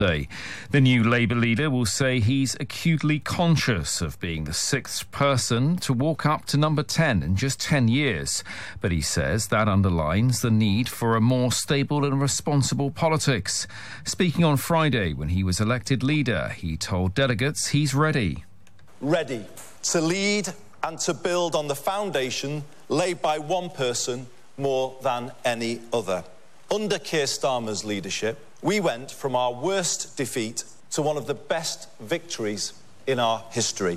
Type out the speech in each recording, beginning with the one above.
The new Labour leader will say he's acutely conscious of being the sixth person to walk up to number 10 in just 10 years. But he says that underlines the need for a more stable and responsible politics. Speaking on Friday when he was elected leader, he told delegates he's ready. Ready to lead and to build on the foundation laid by one person more than any other. Under Keir Starmer's leadership, we went from our worst defeat to one of the best victories in our history.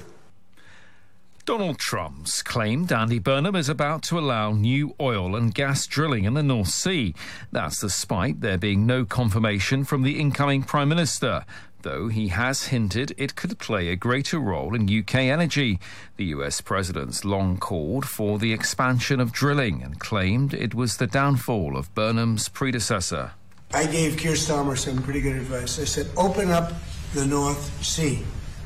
Donald Trump's claimed Andy Burnham is about to allow new oil and gas drilling in the North Sea. That's despite there being no confirmation from the incoming Prime Minister, though he has hinted it could play a greater role in UK energy. The US President's long called for the expansion of drilling and claimed it was the downfall of Burnham's predecessor. I gave Keir Starmer some pretty good advice. I said, open up the North Sea.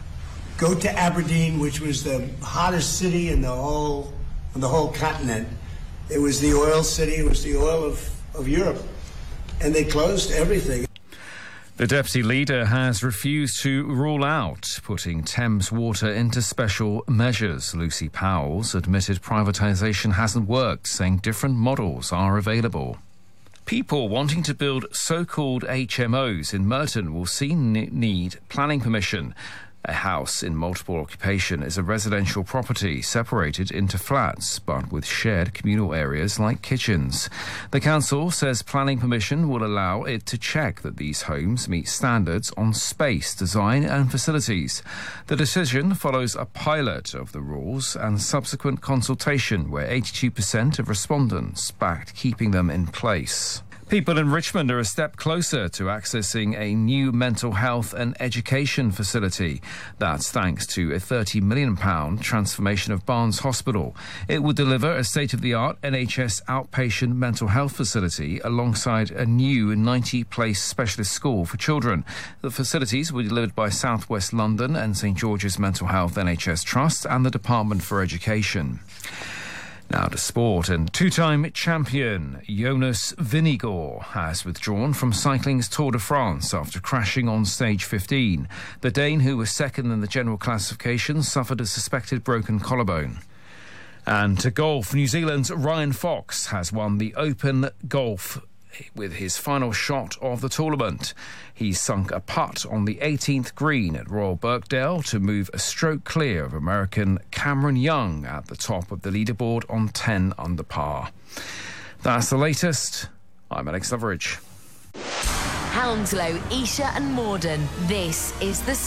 Go to Aberdeen, which was the hottest city in the whole continent. It was the oil city. It was the oil of Europe. And they closed everything. The deputy leader has refused to rule out putting Thames Water into special measures. Lucy Powell's admitted privatisation hasn't worked, saying different models are available. People wanting to build so-called HMOs in Merton will soon need planning permission. A house in multiple occupation is a residential property separated into flats, but with shared communal areas like kitchens. The council says planning permission will allow it to check that these homes meet standards on space, design and facilities. The decision follows a pilot of the rules and subsequent consultation where 82% of respondents backed keeping them in place. People in Richmond are a step closer to accessing a new mental health and education facility. That's thanks to a £30 million transformation of Barnes Hospital. It will deliver a state-of-the-art NHS outpatient mental health facility alongside a new 90-place specialist school for children. The facilities were delivered by South West London and St George's Mental Health NHS Trust and the Department for Education. Now to sport, and two-time champion Jonas Vingegaard has withdrawn from cycling's Tour de France after crashing on stage 15. The Dane, who was second in the general classification, suffered a suspected broken collarbone. And to golf, New Zealand's Ryan Fox has won the Open Golf with his final shot of the tournament. He sunk a putt on the 18th green at Royal Birkdale to move a stroke clear of American Cameron Young at the top of the leaderboard on 10 under par. That's the latest. I'm Alex Loveridge. Hounslow, Esher and Morden. This is the